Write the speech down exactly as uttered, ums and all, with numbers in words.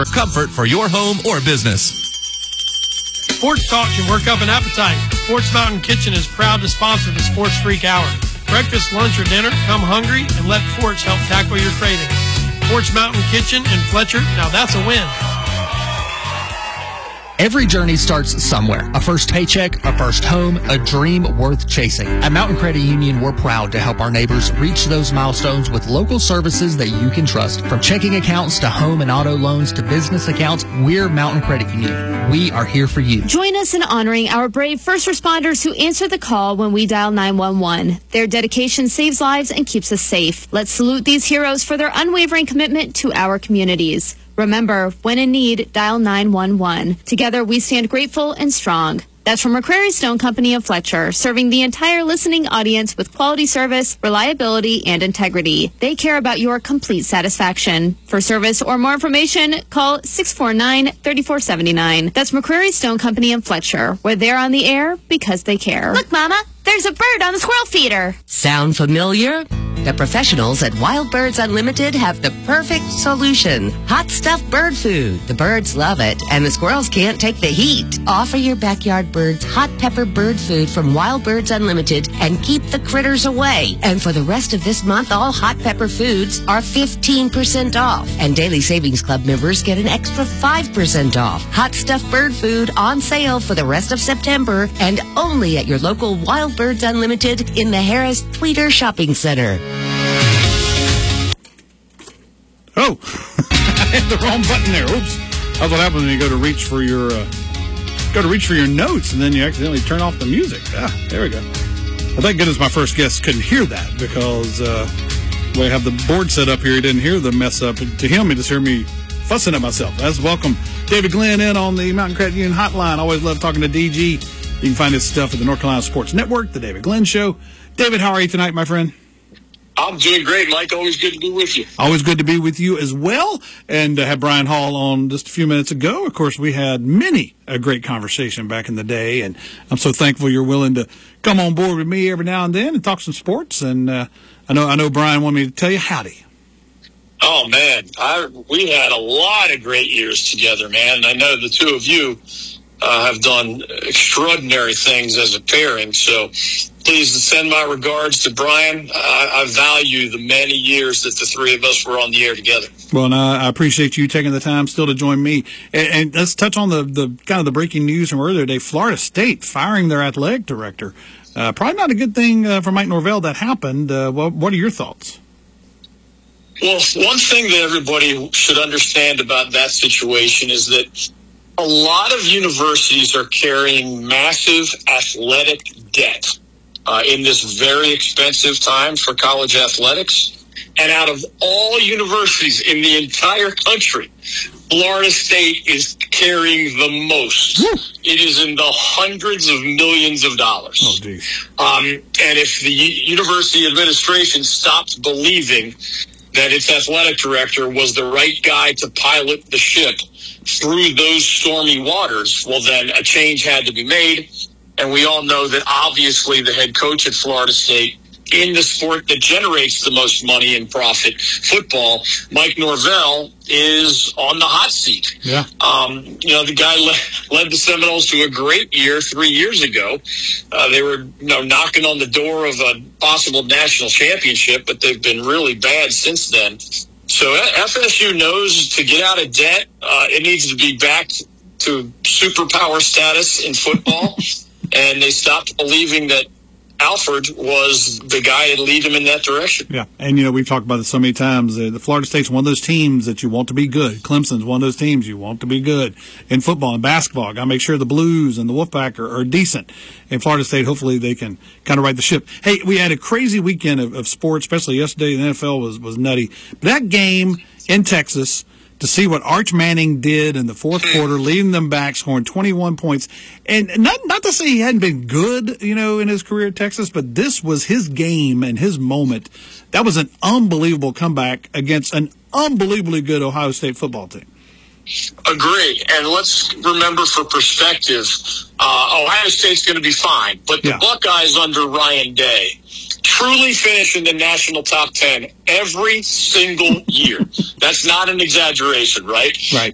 For comfort for your home or business. Sports talk can work up an appetite. Sports Mountain Kitchen is proud to sponsor the Sports Freak Hour. Breakfast, lunch, or dinner, come hungry and let Forts help tackle your cravings. Sports Mountain Kitchen in Fletcher, now that's a win. Every journey starts somewhere. A first paycheck, a first home, a dream worth chasing. At Mountain Credit Union, we're proud to help our neighbors reach those milestones with local services that you can trust. From checking accounts to home and auto loans to business accounts, we're Mountain Credit Union. We are here for you. Join us in honoring our brave first responders who answer the call when we dial nine one one. Their dedication saves lives and keeps us safe. Let's salute these heroes for their unwavering commitment to our communities. Remember, when in need, dial nine one one. Together, we stand grateful and strong. That's from McCrary Stone Company of Fletcher, serving the entire listening audience with quality service, reliability, and integrity. They care about your complete satisfaction. For service or more information, call six four nine, three four seven nine. That's McCrary Stone Company of Fletcher, where they're on the air because they care. Look, Mama, there's a bird on the squirrel feeder. Sound familiar? The professionals at Wild Birds Unlimited have the perfect solution. Hot stuffed bird food. The birds love it, and the squirrels can't take the heat. Offer your backyard birds hot pepper bird food from Wild Birds Unlimited and keep the critters away. And for the rest of this month, all hot pepper foods are fifteen percent off. And Daily Savings Club members get an extra five percent off. Hot stuffed bird food on sale for the rest of September and only at your local Wild Birds Unlimited in the Harris Tweeter Shopping Center. Oh, I hit the wrong button there. Oops. That's what happens when you go to reach for your uh, go to reach for your notes and then you accidentally turn off the music. Ah, there we go. Well, thank goodness my first guest couldn't hear that because uh, the way I have the board set up here, he didn't hear the mess up. To him, he just heard me fussing at myself. Let's welcome David Glenn in on the Mountain Credit Union Hotline. Always love talking to D G. You can find his stuff at the North Carolina Sports Network, the David Glenn Show. David, how are you tonight, my friend? I'm doing great, Mike. Always good to be with you. Always good to be with you as well. And uh, had Brian Hall on just a few minutes ago. Of course, we had many a great conversation back in the day, and I'm so thankful you're willing to come on board with me every now and then and talk some sports. And uh, I know I know Brian wanted me to tell you howdy. Oh, man. I, we had a lot of great years together, man. And I know the two of you uh, have done extraordinary things as a pairing. So please send my regards to Brian. I, I value the many years that the three of us were on the air together. Well, and I, I appreciate you taking the time still to join me. And, and let's touch on the, the kind of the breaking news from earlier today. Florida State firing their athletic director. Uh, probably not a good thing uh, for Mike Norvell that happened. Uh, what, what are your thoughts? Well, one thing that everybody should understand about that situation is that a lot of universities are carrying massive athletic debt uh, in this very expensive time for college athletics. And out of all universities in the entire country, Florida State is carrying the most. Woo. It is in the hundreds of millions of dollars. Oh, geez. Um, and if the university administration stops believing that its athletic director was the right guy to pilot the ship through those stormy waters, well, then a change had to be made. And we all know that obviously the head coach at Florida State, in the sport that generates the most money and profit, football, Mike Norvell, is on the hot seat. Yeah. Um, you know, the guy le- led the Seminoles to a great year three years ago. Uh, they were, you know, knocking on the door of a possible national championship, but they've been really bad since then. So F S U knows to get out of debt, uh, it needs to be back to superpower status in football, and they stopped believing that Alford was the guy to lead them in that direction. Yeah, and, you know, we've talked about this so many times. Uh, the Florida State's one of those teams that you want to be good. Clemson's one of those teams you want to be good. In football and basketball, got to make sure the Blues and the Wolfpack are, are decent. In Florida State, hopefully they can kind of right the ship. Hey, we had a crazy weekend of, of sports, especially yesterday. The N F L was, was nutty. But that game in Texas, to see what Arch Manning did in the fourth quarter, leading them back, scoring twenty-one points. And not not to say he hadn't been good, you know, in his career at Texas, but this was his game and his moment. That was an unbelievable comeback against an unbelievably good Ohio State football team. Agree. And let's remember for perspective, uh, Ohio State's going to be fine. But the Yeah. Buckeyes under Ryan Day truly finish in the national top ten every single year. That's not an exaggeration, right? Right.